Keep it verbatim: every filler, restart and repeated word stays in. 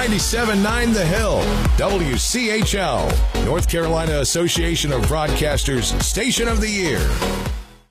ninety-seven point nine The Hill, W C H L, North Carolina Association of Broadcasters Station of the Year.